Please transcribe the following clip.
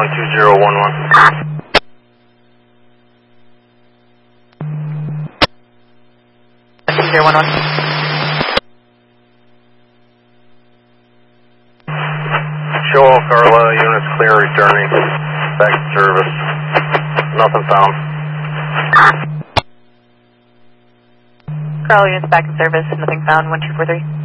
2011. Show all Carla units clear returning back to service. Nothing found. Carla units back in service, nothing found, 1243.